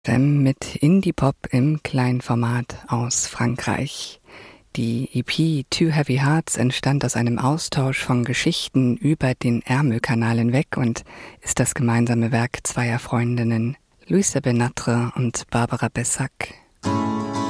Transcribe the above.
Mit Indie-Pop im Kleinformat aus Frankreich. Die EP Two Heavy Hearts entstand aus einem Austausch von Geschichten über den Ärmelkanal hinweg und ist das gemeinsame Werk zweier Freundinnen, Louise Benatre und Barbara Bessac.